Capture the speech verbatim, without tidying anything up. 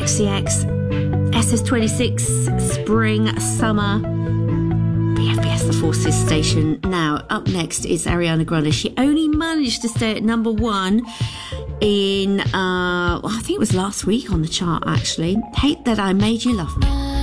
X C X, S S twenty-six, Spring, Summer, B F B S, the Forces station. Now, up next is Ariana Grande. She only managed to stay at number one in, uh, well, I think it was last week on the chart, actually. Hate That I Made You Love Me.